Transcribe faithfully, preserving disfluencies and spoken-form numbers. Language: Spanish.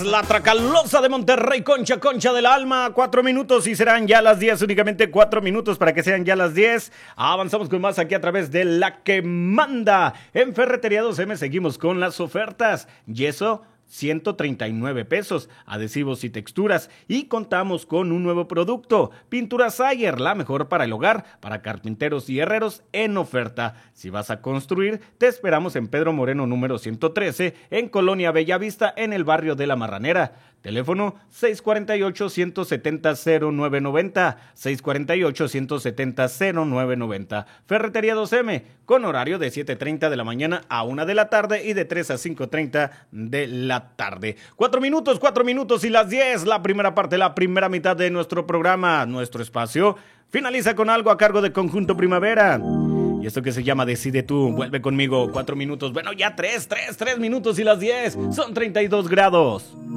la Tracalosa de Monterrey, Concha, Concha del Alma. Cuatro minutos y serán ya las diez, únicamente cuatro minutos para que sean ya las diez. Avanzamos con más aquí a través de La Que Manda. En Ferretería dos eme seguimos con las ofertas. Yeso, ciento treinta y nueve pesos, adhesivos y texturas, y contamos con un nuevo producto, Pintura Sayer, la mejor para el hogar, para carpinteros y herreros en oferta. Si vas a construir, te esperamos en Pedro Moreno número ciento trece, en Colonia Bellavista, en el barrio de La Marranera. Teléfono seis cuatro ocho, uno siete cero, cero nueve nueve cero, seis cuatro ocho, uno siete cero, cero nueve nueve cero. Ferretería dos eme, con horario de siete treinta de la mañana a una de la tarde y de tres a cinco treinta de la tarde. Cuatro minutos, cuatro minutos y las diez, la primera parte, la primera mitad de nuestro programa, nuestro espacio, finaliza con algo a cargo de Conjunto Primavera. Y esto que se llama Decide Tú, vuelve conmigo, cuatro minutos, bueno ya tres, tres, tres minutos y las diez, son treinta y dos grados.